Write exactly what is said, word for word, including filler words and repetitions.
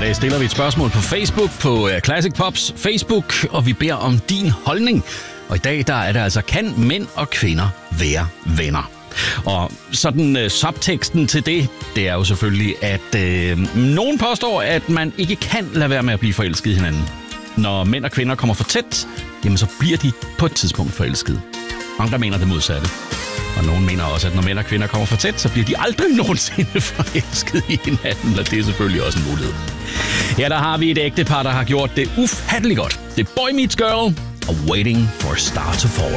dag stiller vi et spørgsmål på Facebook, på Classic Pops Facebook, og vi beder om din holdning. Og i dag der er det altså, kan mænd og kvinder være venner? Og sådan uh, subteksten til det, det er jo selvfølgelig, at uh, nogen påstår, at man ikke kan lade være med at blive forelsket i hinanden. Når mænd og kvinder kommer for tæt, jamen så bliver de på et tidspunkt forelsket. Mange der mener det modsatte. Og nogen mener også, at når mænd og kvinder kommer for tæt, så bliver de aldrig nogensinde forelsket i hinanden, og det er selvfølgelig også en mulighed. Her der har vi et ægtepar, der har gjort det ufatteligt godt. Det er Boy Meets Girl og Waiting for a Star to Fall.